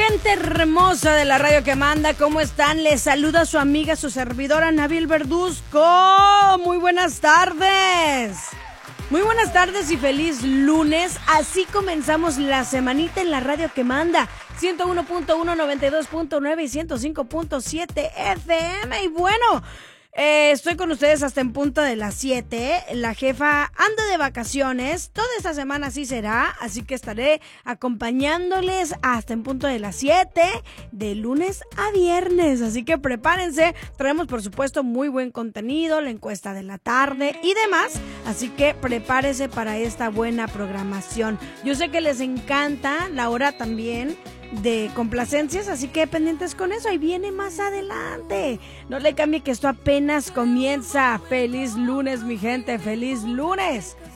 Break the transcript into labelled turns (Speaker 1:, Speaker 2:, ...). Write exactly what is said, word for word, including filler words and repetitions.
Speaker 1: Gente hermosa de la radio que manda, ¿cómo están? Les saluda su amiga, su servidora Nabil Verduzco. Muy buenas tardes. Muy buenas tardes y feliz lunes. Así comenzamos la semanita en la radio que manda. ciento uno punto uno, noventa y dos punto nueve y ciento cinco punto siete F M. Y bueno, eh, estoy con ustedes hasta en punto de las siete. La jefa anda de vacaciones. Toda esta semana así será. Así que estaré acompañándoles hasta en punto de las siete. De lunes a viernes. Así que prepárense. Traemos por supuesto muy buen contenido. La encuesta de la tarde y demás. Así que prepárese para esta buena programación. Yo sé que les encanta la hora también de complacencias, así que pendientes con eso, ahí viene más adelante. No le cambie que esto apenas comienza. Feliz lunes, mi gente, feliz lunes.